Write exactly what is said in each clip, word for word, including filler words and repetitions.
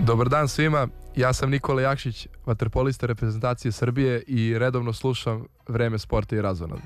Dobar dan svima, ja sam Nikola Jakšić, vaterpolista reprezentacije Srbije i redovno slušam Vreme sporta i razonode.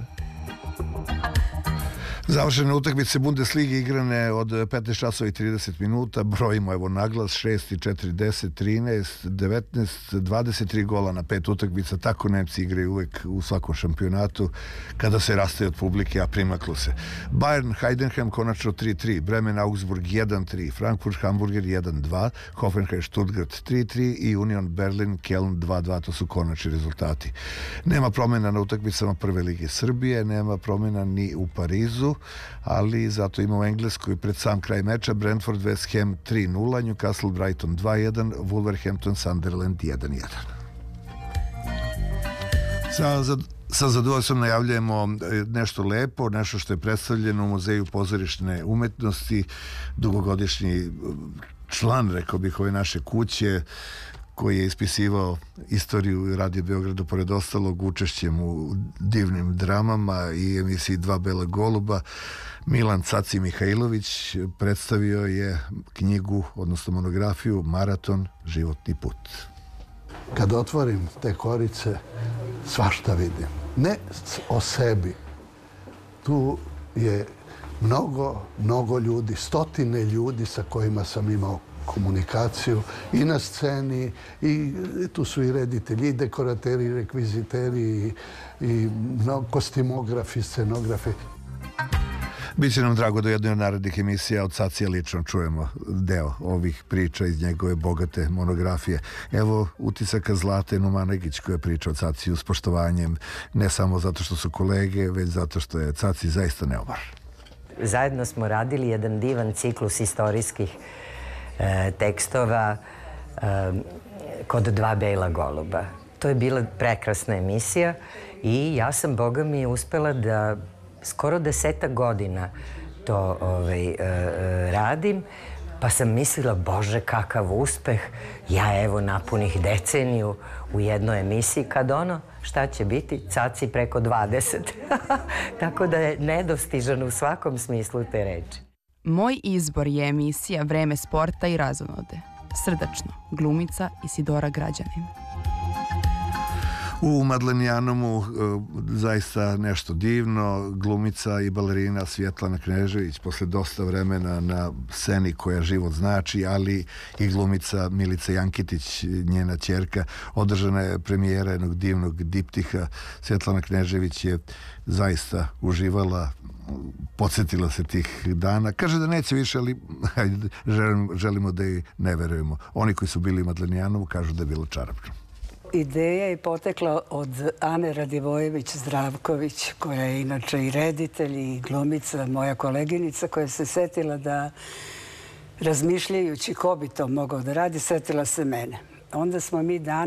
Završene utakmice Bundeslige igrane od petnaest časova i trideset minuta, brojimo evo naglas, šest, četiri, deset, trinaest, devetnaest, dvadeset tri gola na pet utakmica, tako Nemci igraju uvek u svakom šampionatu kada se rastaje od publike, a primaklo se. Bayern Heidenheim konačno tri tri, Bremen Augsburg jedan tri, Frankfurt Hamburger jedan dva, Hoffenheim Stuttgart tri tri i Union Berlin Köln dva dva, to su konačni rezultati. Nema promjena na utakmicama Prve lige Srbije, nema promjena ni u Parizu, ali zato imamo u Engleskoj pred sam kraj meča Brentford West Ham tri nula, Newcastle Brighton dva jedan, Wolverhampton Sunderland jedan jedan. Sa, sa zadovoljstvom najavljujemo nešto lepo, nešto što je predstavljeno u Muzeju pozorišne umetnosti, dugogodišnji član, rekao bih, ove naše kuće, koji je ispisivao istoriju Radio Beograda, pored ostalog učešćem u divnim dramama i emisiji Dva bela goluba. Milan Caci Mihajlović predstavio je knjigu, odnosno monografiju Maraton, životni put. Kad otvorim te korice, svašta vidim. Ne o sebi. Tu je mnogo, mnogo ljudi, stotine ljudi sa kojima sam imao komunikaciju i na sceni, i tu su i reditelji, i dekorateri, i rekviziteri, i, i no, kostimografi, scenografi. Biće nam drago da u jednoj od narednih emisija od Cacija lično čujemo deo ovih priča iz njegove bogate monografije. Evo utisaka Zlate Numanegić koja priča o Caciju s poštovanjem, ne samo zato što su kolege, već zato što je Caci zaista neomar. Zajedno smo radili jedan divan ciklus istorijskih e, tekstova e, kod Dva bela goluba. To je bila prekrasna emisija i ja sam, boga mi, uspela da skoro desetak godina to ovaj, e, radim, pa sam mislila, Bože, kakav uspeh, ja evo napunih deceniju u jednoj emisiji, kad ono, šta će biti, Caci preko dvadeset. Tako da je nedostižan u svakom smislu te reči. Moj izbor je emisija Vreme sporta i razonode. Srdačno, glumica Isidora Građanin. U Madlenijanomu e, zaista nešto divno, glumica i balerina Svjetlana Knežević posle dosta vremena na sceni koja život znači, ali i glumica Milica Jankitić, njena ćerka. Održana je premijera jednog divnog diptiha. Svjetlana Knežević je zaista uživala, podsjetila se tih dana. Kaže da neće više, ali hajde, želimo, želimo da i ne verujemo. Oni koji su bili u Madlenijanovu kažu da je bilo čarobno. Ideja je potekla od Ane Radivojević-Zdravković, koja je inače i reditelj i glumica, moja koleginica, koja se setila da, razmišljajući ko bi to mogao da radi, setila se mene. Onda smo mi dan